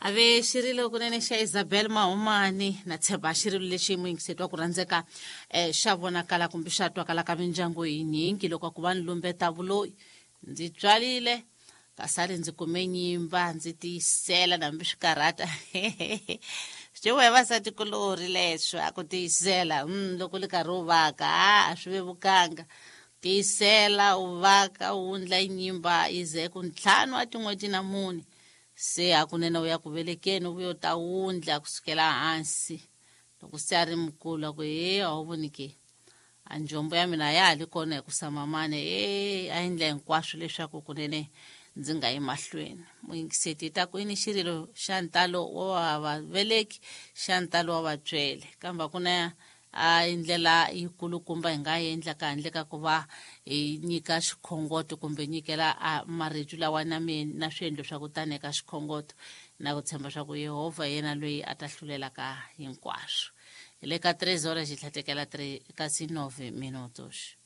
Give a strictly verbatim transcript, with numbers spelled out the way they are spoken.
ave xirilo kunene xa Isabel Mahumani na tshemba xirilo lexi muingisetwa ku rhandzeka eh xa vonakala kumbe xa twakala ka mindyangu yinyingi loko ku va ni lumbeta vuloyi ndzi tswalile kasale ndzi kume nyimba ndzi tiyisela nambi swikarhata xewe vasati kulori leswo a ku tiyisela mm loko le karhi u vaka a swi vevukanga tiyisela u vaka u ndla nyimba ize ku ntlhanu wa tin'hweti na mune se hakunene u ya ku velekeni u yo ta undla kusukela hansi loko se ari mkulu ku he a wu vonike a njombo ya mina ya hali kona hi ku samamane eh a endla hinkwaswo leswaku kunene ndzi nga yi mahlweni muingiseti ta ku ini xirilo xa ntalo wa vaveleki xa ntalo wa vatswele kamba kuna a indlela yikulukumba hi nga endla ka handle ka ku va hi nyika xikhongoto kumbe nyikela a maribye lawa na mina na swiendlo swa ku tani eka xikhongoto na ku tshemba swa ku Yehova yena loyi a ta hlulelaka hinkwaswo hi le ka tres horas hi tlhatekela tres kasi nove minutos.